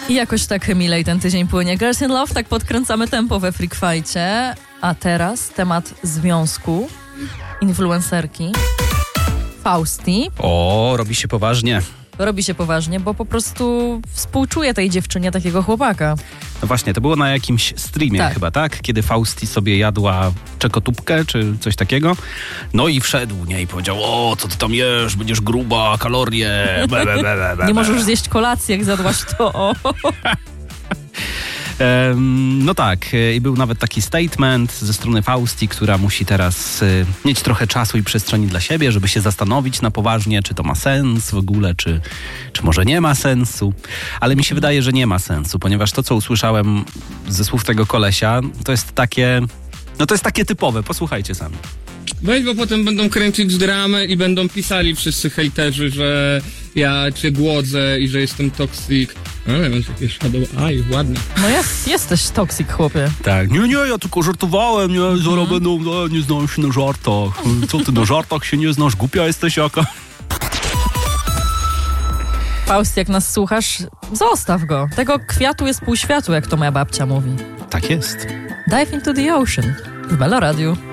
I jakoś tak milej ten tydzień płynie. Girls in Love, tak podkręcamy tempo we Freak Fightcie. A teraz temat związku influencerki Fausti. O, robi się poważnie. Robi się poważnie, bo po prostu współczuję tej dziewczynie takiego chłopaka. No właśnie, to było na jakimś streamie chyba, tak? Kiedy Fausti sobie jadła czekotubkę czy coś takiego. No i wszedł nie i powiedział: o, co ty tam jesz, będziesz gruba, kalorie. Nie możesz zjeść kolacji, jak zjadłaś to. O. No tak, i był nawet taki statement ze strony Fausti, która musi teraz mieć trochę czasu i przestrzeni dla siebie, żeby się zastanowić na poważnie, czy to ma sens w ogóle, czy może nie ma sensu. Ale mi się wydaje, że nie ma sensu, ponieważ to, co usłyszałem ze słów tego kolesia, to jest takie... No to jest takie typowe, posłuchajcie sami. Weź, bo potem będą kręcić dramę i będą pisali wszyscy hejterzy, że ja cię głodzę i że jestem toksik. Ale masz takie shadow eye, ładne. No jesteś toksik, chłopie. Tak, nie, ja tylko żartowałem, nie, zaraz będą, nie znam się na żartach. Co ty, na żartach się nie znasz, głupia jesteś jaka. Faust, jak nas słuchasz, zostaw go. Tego kwiatu jest pół światu, jak to moja babcia mówi. Tak jest. Dive into the ocean w Meloradiu.